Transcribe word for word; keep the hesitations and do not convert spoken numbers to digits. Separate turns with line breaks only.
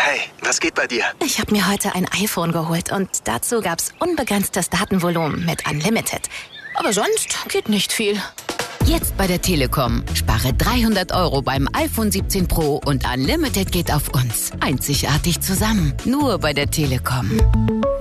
Hey, was geht bei dir?
Ich habe mir heute ein iPhone geholt und dazu gab's unbegrenztes Datenvolumen mit Unlimited. Aber sonst geht nicht viel.
Jetzt bei der Telekom. Spare dreihundert Euro beim iPhone siebzehn Pro und Unlimited geht auf uns. Einzigartig zusammen. Nur bei der Telekom.